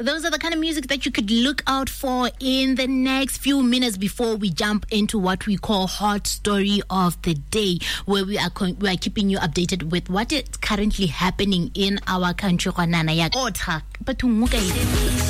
Those are the kind of music that you could look out for in the next few minutes before we jump into what we call Hot Story of the Day, where we are keeping you updated with what is currently happening in our country.